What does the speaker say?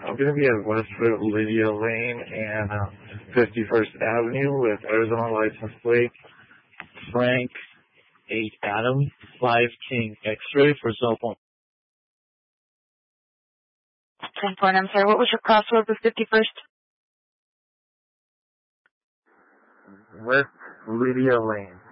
I'm going to be at Westwood Lydia Lane and 51st Avenue with Arizona license plate Frank 8 Adam 5 King X-ray for cell phone. 10-4, I'm sorry, what was your crossroads of 51st? West Lydia Lane.